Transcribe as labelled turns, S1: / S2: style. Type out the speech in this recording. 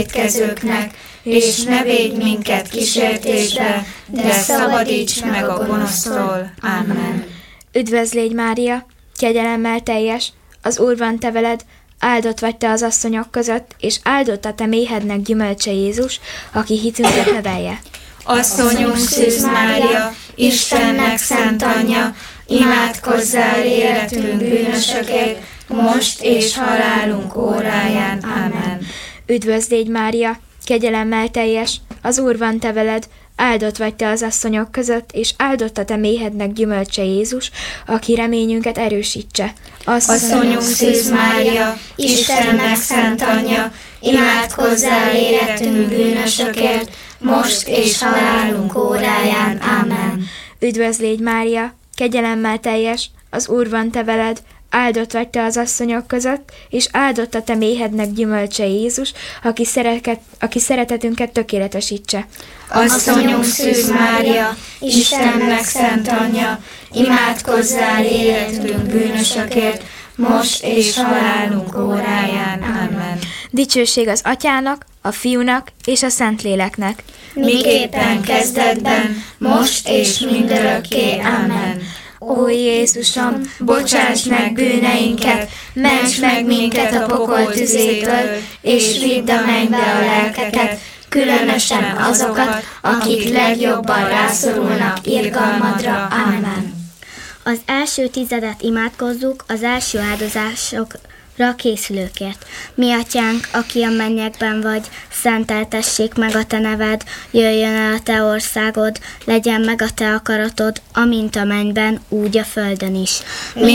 S1: vétkezőknek, és ne védj minket kísértésbe, de szabadíts meg a gonosztól. Amen.
S2: Üdvözl légy, Mária, kegyelemmel teljes, az Úr van te veled, áldott vagy te az asszonyok között, és áldott a te méhednek gyümölcse Jézus, aki hitünket növelje.
S1: Asszonyunk Szűz Mária, Istennek szent anyja, imádkozzál életünk bűnösökért, most és halálunk óráján. Amen.
S2: Üdvözl légy, Mária, kegyelemmel teljes, az Úr van te veled, áldott vagy te az asszonyok között, és áldott a te méhednek gyümölcse Jézus, aki reményünket erősítse.
S1: Asszonyunk Szűz Mária, Istennek szent anyja, imádkozzál életünk bűnösökért, most és halálunk óráján. Amen.
S2: Üdvözl légy, Mária, kegyelemmel teljes, az Úr van te veled, áldott vagy te az asszonyok között, és áldott a te méhednek gyümölcse Jézus, aki szeretetünket tökéletesítse.
S1: Asszonyunk Szűz Mária, Istennek szent anyja, imádkozzál életünk bűnösökért, most és halálunk óráján. Amen.
S2: Dicsőség az Atyának, a Fiúnak és a Szentléleknek.
S1: Miképpen kezdetben, most és mindörökké. Amen.
S2: Ó Jézusom,
S1: Bocsáss meg bűneinket, ments meg minket a pokol tüzétől, és vidd a mennybe a lelkeket, különösen azokat, akik legjobban rászorulnak irgalmadra. Amen.
S3: Az első tizedet imádkozzuk az első áldozásokra készülőkért. Mi atyánk, aki a mennyekben vagy, szenteltessék meg a te neved, jöjjön el a te országod, legyen meg a te akaratod, amint a mennyben, úgy a földön is.